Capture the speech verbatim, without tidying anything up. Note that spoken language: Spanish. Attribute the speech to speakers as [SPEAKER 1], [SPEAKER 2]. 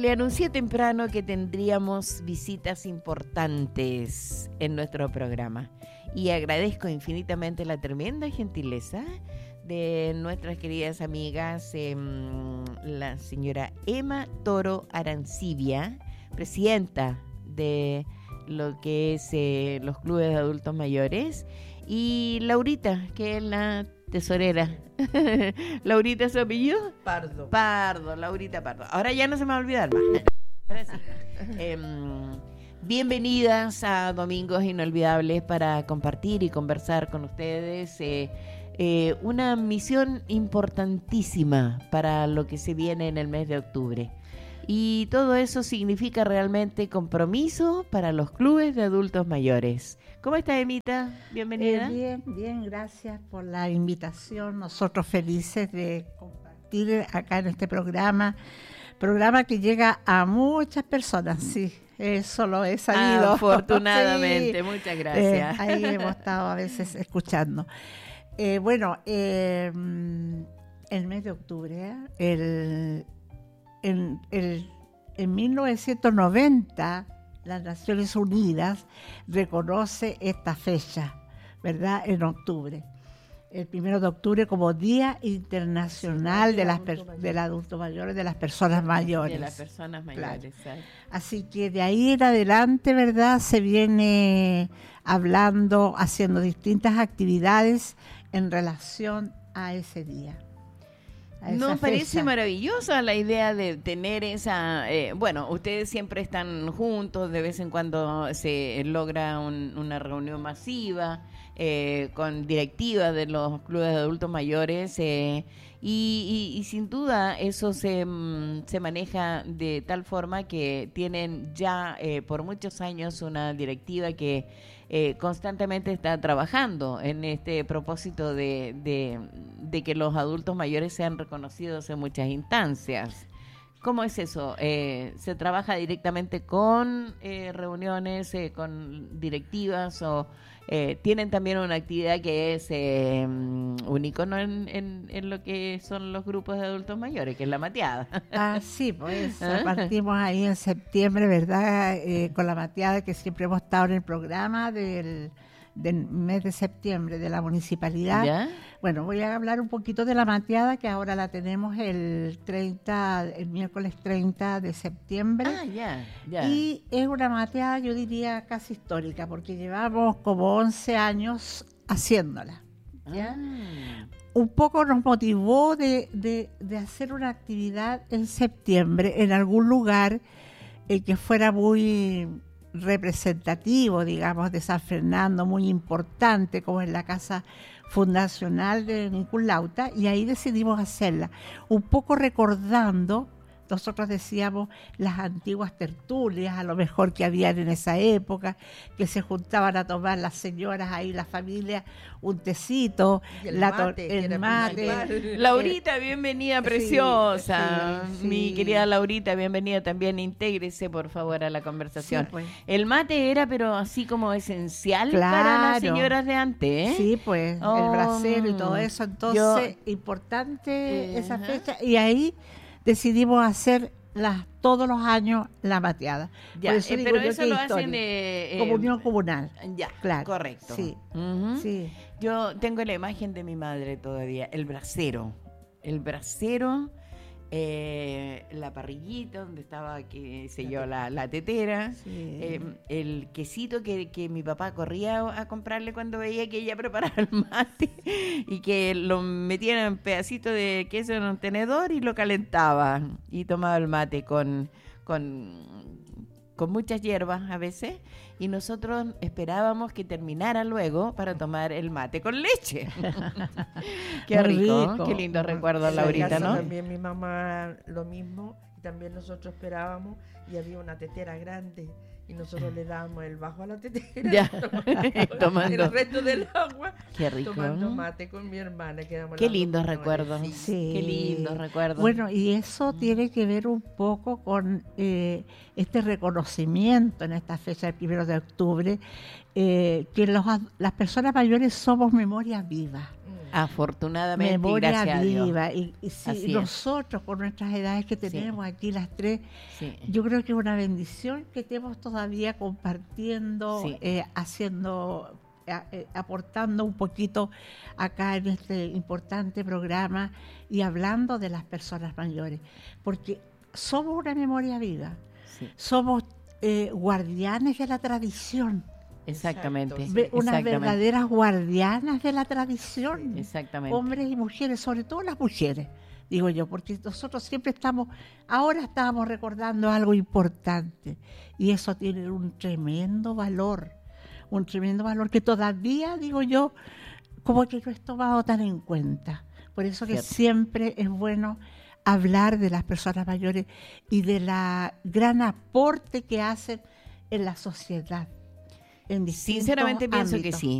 [SPEAKER 1] le anuncié temprano que tendríamos visitas importantes en nuestro programa y agradezco infinitamente la tremenda gentileza de nuestras queridas amigas, eh, la señora Emma Toro Arancibia, presidenta de lo que es eh, los clubes de adultos mayores, y Laurita, que es la tesorera. ¿Laurita es su apellido?
[SPEAKER 2] Pardo.
[SPEAKER 1] Pardo, Laurita Pardo. Ahora ya no se me va a olvidar más. Ahora sí. eh, bienvenidas a Domingos Inolvidables para compartir y conversar con ustedes. Eh, eh, una misión importantísima para lo que se viene en el mes de octubre. Y todo eso significa realmente compromiso para los clubes de adultos mayores. ¿Cómo está, Emita? Bienvenida.
[SPEAKER 2] Eh, bien, bien, gracias por la invitación. Nosotros felices de compartir acá en este programa, programa que llega a muchas personas, sí, eso lo he sabido.
[SPEAKER 1] Afortunadamente, sí. Muchas gracias.
[SPEAKER 2] Eh, ahí hemos estado a veces escuchando. Eh, bueno, eh, el mes de octubre, el... En, el, en mil novecientos noventa, las Naciones Unidas reconoce esta fecha, ¿verdad? En octubre, el primero de octubre como Día Internacional sí, de las per, del Adulto Mayor, de las Personas Mayores.
[SPEAKER 1] De las Personas Mayores.
[SPEAKER 2] Claro. Así que de ahí en adelante, ¿verdad? Se viene hablando, haciendo distintas actividades en relación a ese día.
[SPEAKER 1] Nos parece maravillosa la idea de tener esa, eh, bueno, ustedes siempre están juntos, de vez en cuando se logra un, una reunión masiva eh, con directivas de los clubes de adultos mayores eh, y, y, y sin duda eso se, se maneja de tal forma que tienen ya eh, por muchos años una directiva que Eh, constantemente está trabajando en este propósito de, de, de que los adultos mayores sean reconocidos en muchas instancias. ¿Cómo es eso? Eh, ¿Se trabaja directamente con eh, reuniones, eh, con directivas o eh, tienen también una actividad que es eh, un icono en, en, en lo que son los grupos de adultos mayores, que es la mateada?
[SPEAKER 2] Ah, sí, pues ¿Ah? Partimos ahí en septiembre, ¿verdad? Eh, con la mateada que siempre hemos estado en el programa del... del mes de septiembre de la municipalidad. ¿Ya? Bueno, voy a hablar un poquito de la mateada que ahora la tenemos el treinta, el miércoles treinta de septiembre.
[SPEAKER 1] Ah, ya, ya.
[SPEAKER 2] Y es una mateada, yo diría, casi histórica, porque llevamos como once años haciéndola. ¿Ya? Ah. Un poco nos motivó de, de, de hacer una actividad en septiembre en algún lugar eh, que fuera muy representativo, digamos, de San Fernando, muy importante, como en la Casa Fundacional de Niculauta, y ahí decidimos hacerla, un poco recordando, nosotros decíamos, las antiguas tertulias, a lo mejor que habían en esa época, que se juntaban a tomar las señoras ahí, la familia, un tecito,
[SPEAKER 3] y el
[SPEAKER 2] la
[SPEAKER 3] mate,
[SPEAKER 2] el mate.
[SPEAKER 1] Laurita, bienvenida, preciosa.
[SPEAKER 2] Sí, sí,
[SPEAKER 1] Mi
[SPEAKER 2] sí.
[SPEAKER 1] querida Laurita, bienvenida también. Intégrese, por favor, a la conversación.
[SPEAKER 2] Sí, pues.
[SPEAKER 1] El mate era, pero así como esencial
[SPEAKER 2] Claro.
[SPEAKER 1] para las señoras de antes, ¿eh?
[SPEAKER 2] Sí, pues,
[SPEAKER 1] Oh,
[SPEAKER 2] el brasero y todo eso. Entonces,
[SPEAKER 1] yo,
[SPEAKER 2] importante
[SPEAKER 1] eh,
[SPEAKER 2] esa
[SPEAKER 1] ajá.
[SPEAKER 2] fecha. Y ahí decidimos hacer las, todos los años la mateada.
[SPEAKER 1] Ya,
[SPEAKER 2] Por eso
[SPEAKER 1] eh,
[SPEAKER 2] digo
[SPEAKER 1] pero
[SPEAKER 2] yo
[SPEAKER 1] eso
[SPEAKER 2] que
[SPEAKER 1] lo
[SPEAKER 2] historia.
[SPEAKER 1] hacen eh, eh,
[SPEAKER 2] Comunión comunal.
[SPEAKER 1] Ya,
[SPEAKER 2] Claro.
[SPEAKER 1] correcto.
[SPEAKER 2] Sí,
[SPEAKER 1] Ujú.
[SPEAKER 2] sí.
[SPEAKER 1] Yo tengo la imagen de mi madre todavía, el brasero, el brasero, eh, la parrillita donde estaba, qué sé yo, la, la tetera,
[SPEAKER 2] Sí.
[SPEAKER 1] eh, el quesito que, que mi papá corría a comprarle cuando veía que ella preparaba el mate y que lo metía en pedacitos de queso en un tenedor y lo calentaba y tomaba el mate con... con con muchas hierbas a veces, y nosotros esperábamos que terminara luego para tomar el mate con leche. Qué
[SPEAKER 2] Muy
[SPEAKER 1] rico,
[SPEAKER 2] rico.
[SPEAKER 1] qué lindo recuerdo,
[SPEAKER 3] En la
[SPEAKER 1] Laurita,
[SPEAKER 3] casa
[SPEAKER 1] ¿no?
[SPEAKER 3] También mi mamá lo mismo, y también nosotros esperábamos, y había una tetera grande, y nosotros le dábamos el bajo a la tetera,
[SPEAKER 1] Ya,
[SPEAKER 3] tomando,
[SPEAKER 1] tomando.
[SPEAKER 3] el resto del agua,
[SPEAKER 1] Qué rico,
[SPEAKER 3] tomando
[SPEAKER 1] ¿no?
[SPEAKER 3] mate con mi hermana. Que éramos
[SPEAKER 1] Qué
[SPEAKER 3] las dos
[SPEAKER 1] lindos
[SPEAKER 3] menores,
[SPEAKER 1] recuerdos,
[SPEAKER 3] sí.
[SPEAKER 2] Sí.
[SPEAKER 1] qué lindos recuerdos.
[SPEAKER 2] Bueno, y eso tiene que ver un poco con eh, este reconocimiento en esta fecha del primero de octubre, eh, que los, las personas mayores somos memorias vivas.
[SPEAKER 3] Mm.
[SPEAKER 1] Afortunadamente,
[SPEAKER 2] memoria
[SPEAKER 1] gracias
[SPEAKER 2] viva.
[SPEAKER 1] a Dios.
[SPEAKER 2] Y, y si nosotros, con nuestras edades que tenemos sí. aquí las tres, sí. yo creo que es una bendición que estemos todavía compartiendo, sí. eh, haciendo, eh, aportando un poquito acá en este importante programa y hablando de las personas mayores, porque somos una memoria viva, sí. somos eh, guardianes de la tradición.
[SPEAKER 1] Exactamente.
[SPEAKER 2] Unas Exactamente. verdaderas guardianas de la tradición.
[SPEAKER 1] Exactamente.
[SPEAKER 2] Hombres y mujeres, sobre todo las mujeres, digo yo, porque nosotros siempre estamos, ahora estábamos recordando algo importante y eso tiene un tremendo valor, un tremendo valor que todavía, digo yo, como que no es tomado tan en cuenta. Por eso que Cierto. siempre es bueno hablar de las personas mayores y de la gran aporte que hacen en la sociedad.
[SPEAKER 1] Sinceramente pienso
[SPEAKER 2] ámbitos.
[SPEAKER 1] que sí.